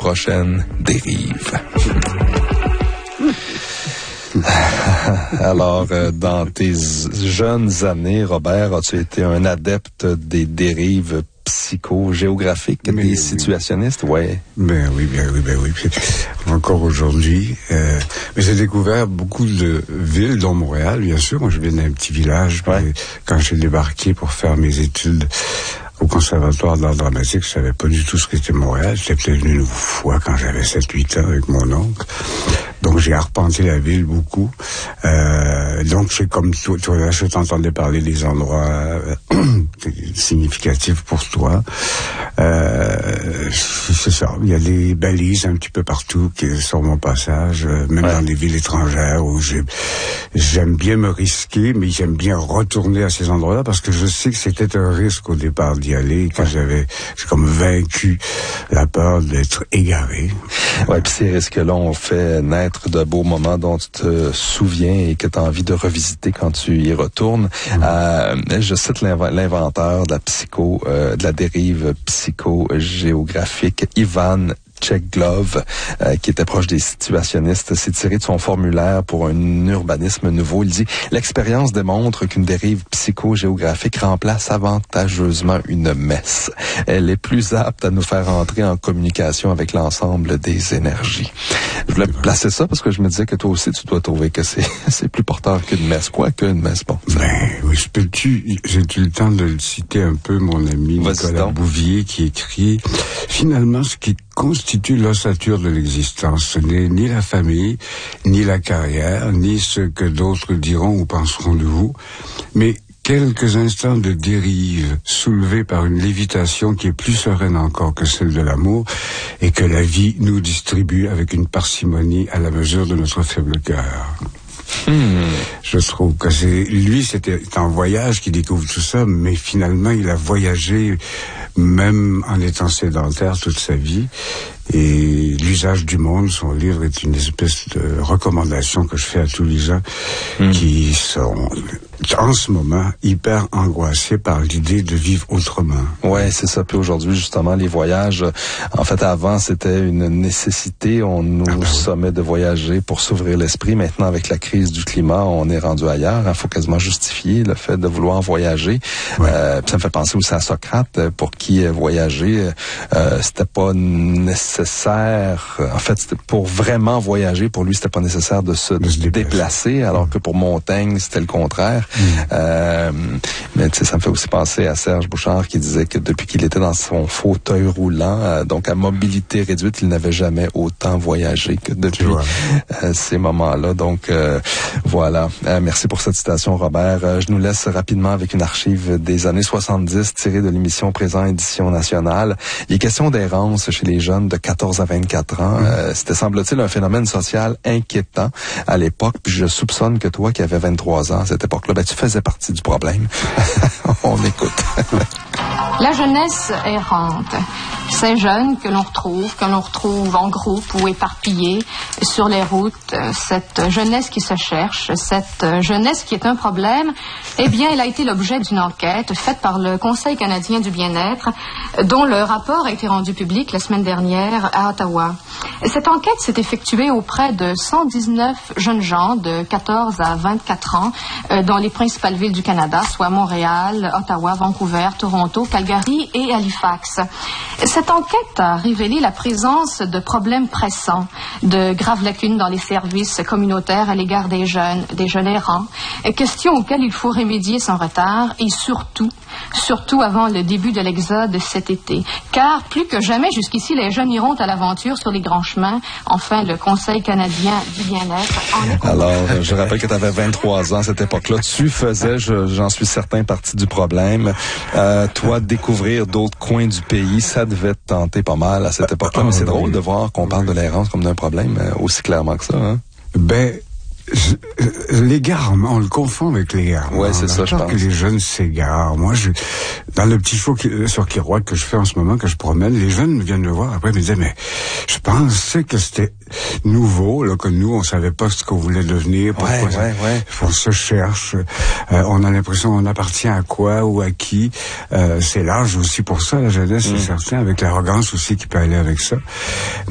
prochaine dérive. Alors, dans tes jeunes années, Robert, as-tu été un adepte des dérives psychogéographiques, des situationnistes? Ouais. Ben oui. Puis, encore aujourd'hui. Mais j'ai découvert beaucoup de villes, dont Montréal, bien sûr. Moi, je viens d'un petit village. Puis, quand j'ai débarqué pour faire mes études au Conservatoire d'art dramatique, je savais pas du tout ce qu'était Montréal. J'étais peut-être venu une fois quand j'avais 7-8 ans avec mon oncle. Donc, j'ai arpenté la ville beaucoup. Donc, c'est comme toi, je t'entendais parler des endroits significatifs pour toi. C'est ça. Il y a des balises un petit peu partout qui sur mon passage, même dans les villes étrangères où j'aime bien me risquer, mais j'aime bien retourner à ces endroits-là parce que je sais que c'était un risque au départ d'y aller, que j'ai comme vaincu la peur d'être égaré. Ouais, puis ces risques-là ont fait naître de beaux moments dont tu te souviens et que tu as envie de revisiter quand tu y retournes. Je cite l'inventeur de la dérive psychogéographique, Ivan Tcheglov, qui était proche des situationnistes, s'est tiré de son formulaire pour un urbanisme nouveau. Il dit « L'expérience démontre qu'une dérive psychogéographique remplace avantageusement une messe. Elle est plus apte à nous faire entrer en communication avec l'ensemble des énergies. » Je voulais placer ça parce que je me disais que toi aussi, tu dois trouver que c'est plus porteur qu'une messe. Quoi qu'une messe, bon. Oui, j'ai-tu le temps de le citer un peu, mon ami Nicolas Bouvier, qui écrit « Finalement, ce qui constitue l'ossature de l'existence. Ce n'est ni la famille, ni la carrière, ni ce que d'autres diront ou penseront de vous, mais quelques instants de dérive soulevés par une lévitation qui est plus sereine encore que celle de l'amour et que la vie nous distribue avec une parcimonie à la mesure de notre faible cœur. » Je trouve que c'était en voyage qu'il découvre tout ça, mais finalement il a voyagé même en étant sédentaire toute sa vie. Et l'usage du monde, son livre est une espèce de recommandation que je fais à tous les gens qui sont en ce moment hyper angoissés par l'idée de vivre autrement. Ouais, c'est ça. Puis aujourd'hui, justement, les voyages, en fait, avant, c'était une nécessité. On nous sommait de voyager pour s'ouvrir l'esprit. Maintenant, avec la crise du climat, on est rendu ailleurs. Il faut quasiment justifier le fait de vouloir voyager. Puis ça me fait penser aussi à Socrate, pour qui voyager, c'était pas nécessaire. En fait, c'était pour vraiment voyager, pour lui, c'était pas nécessaire de se déplacer, alors que pour Montaigne, c'était le contraire. Mais tu sais, ça me fait aussi penser à Serge Bouchard qui disait que depuis qu'il était dans son fauteuil roulant, donc à mobilité réduite, il n'avait jamais autant voyagé que depuis ces moments-là. Donc voilà. Merci pour cette citation, Robert. Je nous laisse rapidement avec une archive des années 70 tirée de l'émission Présent Édition Nationale. Il est question d'errance chez les jeunes de 14 à 24 ans. C'était, semble-t-il, un phénomène social inquiétant à l'époque. Puis je soupçonne que toi, qui avais 23 ans à cette époque-là, tu faisais partie du problème. On écoute. La jeunesse errante. Ces jeunes que l'on retrouve en groupe ou éparpillés sur les routes, cette jeunesse qui se cherche, cette jeunesse qui est un problème, eh bien, elle a été l'objet d'une enquête faite par le Conseil canadien du bien-être, dont le rapport a été rendu public la semaine dernière à Ottawa. Cette enquête s'est effectuée auprès de 119 jeunes gens de 14 à 24 ans dans les principales villes du Canada, soit Montréal, Ottawa, Vancouver, Toronto, Calgary et Halifax. Cette enquête a révélé la présence de problèmes pressants, de graves lacunes dans les services communautaires à l'égard des jeunes errants, questions auxquelles il faut remédier sans retard et surtout avant le début de l'exode cet été. Car plus que jamais, jusqu'ici, les jeunes iront à l'aventure sur les grands chemins. Enfin, le Conseil canadien du bien-être... Alors, je rappelle que tu avais 23 ans à cette époque-là. Tu faisais, j'en suis certain, partie du problème. Toi, découvrir d'autres coins du pays, ça devait te tenter pas mal à cette époque-là. Mais c'est drôle de voir qu'on parle de l'errance comme d'un problème aussi clairement que ça. Hein? L'égarement, on le confond avec l'égarement. Ouais, c'est ça, je pense. Que les jeunes s'égarent. Moi, dans le petit show sur Kerouac que je fais en ce moment, que je promène, les jeunes viennent me voir après, ils me disaient, mais je pensais que c'était nouveau, là, que nous, on savait pas ce qu'on voulait devenir, pourquoi on se cherche, on a l'impression qu'on appartient à quoi ou à qui. C'est l'âge aussi pour ça, la jeunesse, c'est certain, avec l'arrogance aussi qui peut aller avec ça.